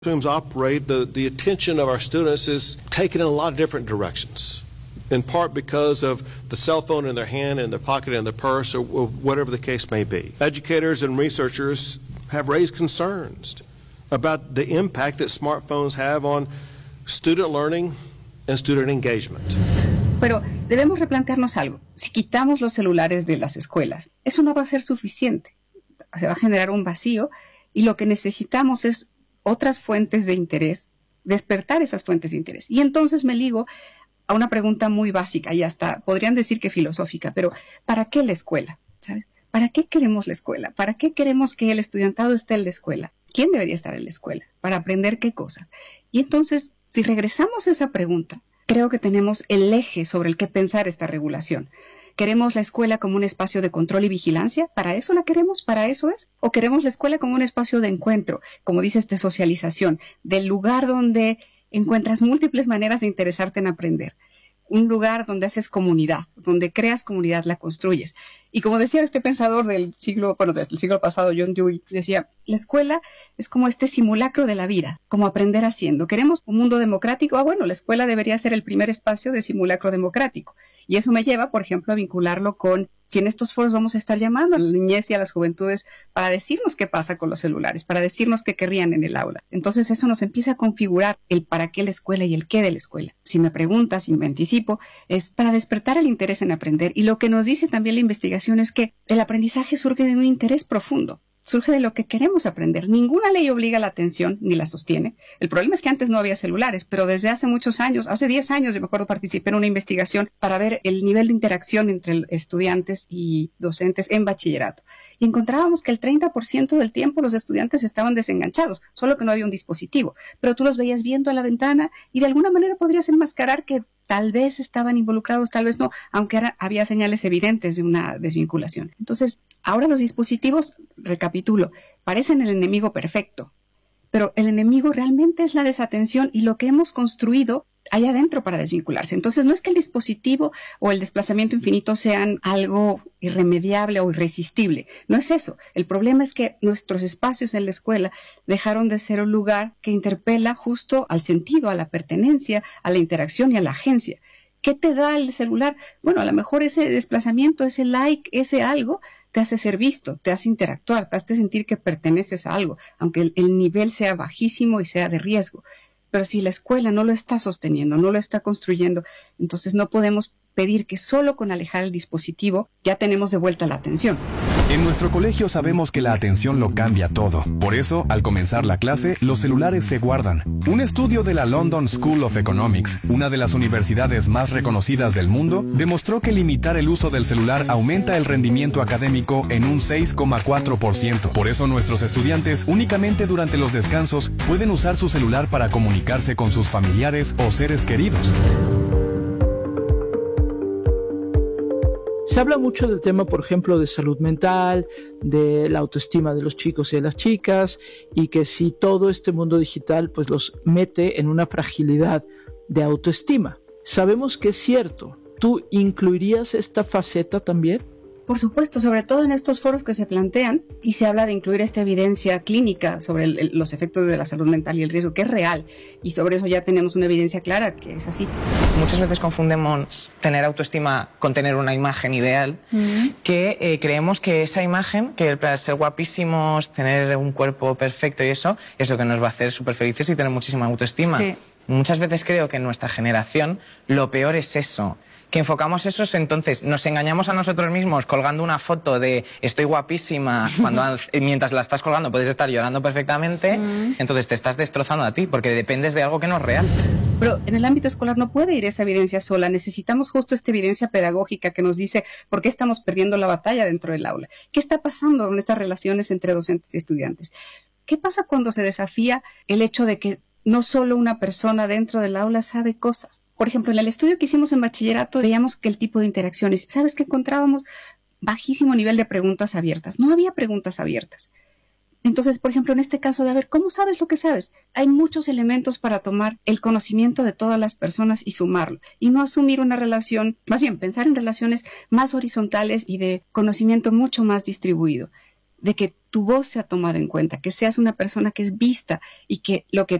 Classrooms operate, the attention of our students is taken in a lot of different directions, in part because of the cell phone in their hand, in their pocket, in their purse, or whatever the case may be. Educators and researchers have raised concerns about the impact that smartphones have on student learning and student engagement. Pero debemos replantearnos algo. Si quitamos los celulares de las escuelas, eso no va a ser suficiente. Se va a generar un vacío y lo que necesitamos es otras fuentes de interés, despertar esas fuentes de interés. Y entonces me ligo a una pregunta muy básica y hasta podrían decir que filosófica, pero ¿para qué la escuela? ¿Sabes? ¿Para qué queremos la escuela? ¿Para qué queremos que el estudiantado esté en la escuela? ¿Quién debería estar en la escuela? ¿Para aprender qué cosa? Y entonces, si regresamos a esa pregunta, creo que tenemos el eje sobre el que pensar esta regulación. ¿Queremos la escuela como un espacio de control y vigilancia? ¿Para eso la queremos? ¿Para eso es? ¿O queremos la escuela como un espacio de encuentro, como dices, de socialización, del lugar donde encuentras múltiples maneras de interesarte en aprender? Un lugar donde haces comunidad, donde creas comunidad, la construyes. Y como decía este pensador del siglo pasado, John Dewey, decía, la escuela es como este simulacro de la vida, como aprender haciendo. ¿Queremos un mundo democrático? Bueno, la escuela debería ser el primer espacio de simulacro democrático. Y eso me lleva, por ejemplo, a vincularlo con si en estos foros vamos a estar llamando a la niñez y a las juventudes para decirnos qué pasa con los celulares, para decirnos qué querrían en el aula. Entonces eso nos empieza a configurar el para qué la escuela y el qué de la escuela. Si me preguntas, si me anticipo, es para despertar el interés en aprender. Y lo que nos dice también la investigación es que el aprendizaje surge de un interés profundo. Surge de lo que queremos aprender. Ninguna ley obliga la atención ni la sostiene. El problema es que antes no había celulares, pero desde hace muchos años, hace 10 años, yo me acuerdo, participé en una investigación para ver el nivel de interacción entre estudiantes y docentes en bachillerato. Y encontrábamos que el 30% del tiempo los estudiantes estaban desenganchados, solo que no había un dispositivo. Pero tú los veías viendo a la ventana y de alguna manera podrías enmascarar que tal vez estaban involucrados, tal vez no, aunque había señales evidentes de una desvinculación. Entonces, ahora los dispositivos, recapitulo, parecen el enemigo perfecto, pero el enemigo realmente es la desatención y lo que hemos construido allá adentro para desvincularse. Entonces, no es que el dispositivo o el desplazamiento infinito sean algo irremediable o irresistible. No es eso. El problema es que nuestros espacios en la escuela dejaron de ser un lugar que interpela justo al sentido, a la pertenencia, a la interacción y a la agencia. ¿Qué te da el celular? Bueno, a lo mejor ese desplazamiento, ese like, ese algo, te hace ser visto, te hace interactuar, te hace sentir que perteneces a algo, aunque el nivel sea bajísimo y sea de riesgo. Pero si la escuela no lo está sosteniendo, no lo está construyendo, entonces no podemos pedir que solo con alejar el dispositivo ya tenemos de vuelta la atención. En nuestro colegio sabemos que la atención lo cambia todo. Por eso, al comenzar la clase, los celulares se guardan. Un estudio de la London School of Economics, una de las universidades más reconocidas del mundo, demostró que limitar el uso del celular aumenta el rendimiento académico en un 6,4%. Por eso nuestros estudiantes únicamente durante los descansos pueden usar su celular para comunicarse con sus familiares o seres queridos. Se habla mucho del tema, por ejemplo, de salud mental, de la autoestima de los chicos y de las chicas, y que si todo este mundo digital pues los mete en una fragilidad de autoestima. Sabemos que es cierto. ¿Tú incluirías esta faceta también? Por supuesto, sobre todo en estos foros que se plantean y se habla de incluir esta evidencia clínica sobre los efectos de la salud mental y el riesgo, que es real, y sobre eso ya tenemos una evidencia clara que es así. Muchas veces confundemos tener autoestima con tener una imagen ideal, que creemos que esa imagen, que para ser guapísimos, tener un cuerpo perfecto y eso, es lo que nos va a hacer súper felices y tener muchísima autoestima. Sí. Muchas veces creo que en nuestra generación lo peor es eso, que enfocamos eso, entonces nos engañamos a nosotros mismos colgando una foto de estoy guapísima, cuando mientras la estás colgando puedes estar llorando perfectamente, entonces te estás destrozando a ti, porque dependes de algo que no es real. Pero en el ámbito escolar no puede ir esa evidencia sola, necesitamos justo esta evidencia pedagógica que nos dice por qué estamos perdiendo la batalla dentro del aula, qué está pasando en estas relaciones entre docentes y estudiantes, qué pasa cuando se desafía el hecho de que no solo una persona dentro del aula sabe cosas. Por ejemplo, en el estudio que hicimos en bachillerato veíamos que el tipo de interacciones, ¿sabes qué encontrábamos? Bajísimo nivel de preguntas abiertas. No había preguntas abiertas. Entonces, por ejemplo, en este caso de a ver, ¿cómo sabes lo que sabes? Hay muchos elementos para tomar el conocimiento de todas las personas y sumarlo. Y no asumir una relación, más bien pensar en relaciones más horizontales y de conocimiento mucho más distribuido. de que tu voz sea tomada en cuenta, que seas una persona que es vista y que lo que